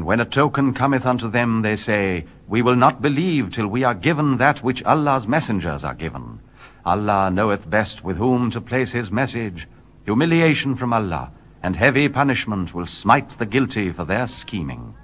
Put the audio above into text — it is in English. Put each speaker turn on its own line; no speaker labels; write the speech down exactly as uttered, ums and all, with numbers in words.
And when a token cometh unto them, they say, We will not believe till we are given that which Allah's messengers are given. Allah knoweth best with whom to place his message. Humiliation from Allah and heavy punishment will smite the guilty for their scheming.